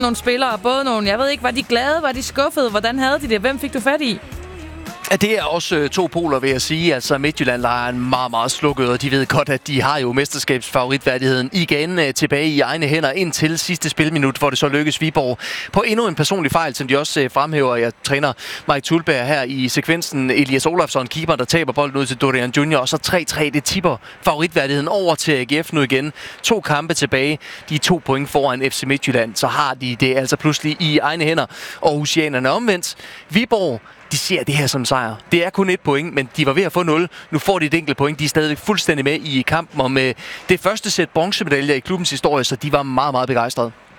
nogle spillere, både nogle, jeg ved ikke, var de glade, var de skuffede, hvordan havde de det, hvem fik du fat i? Ja, det er også to poler, vil jeg sige. Altså Midtjylland leger en meget, meget slukket, og de ved godt, at de har jo mesterskabsfavoritværdigheden igen tilbage i egne hænder indtil sidste spilminut, hvor det så lykkes Viborg på endnu en personlig fejl, som de også fremhæver. Jeg træner Mike Thulberg her i sekvensen. Elias Olafsson, keeper, der taber bolden ud til Dorian Junior, og så 3-3. Det tipper favoritværdigheden over til AGF nu igen. 2 kampe tilbage. De er 2 point foran FC Midtjylland. Så har de det altså pludselig i egne hænder. Og Aarhusianerne omvendt. Viborg, de ser det her som sejr. Det er kun 1 point, men de var ved at få 0. Nu får de et enkelt point. De er stadig fuldstændig med i kampen om det første sæt bronzemedaljer i klubbens historie, så de var meget, meget begejstrede.